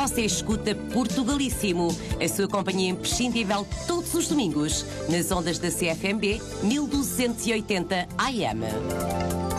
Você escuta Portugalíssimo, a sua companhia imprescindível todos os domingos, nas ondas da CFMB 1280 AM.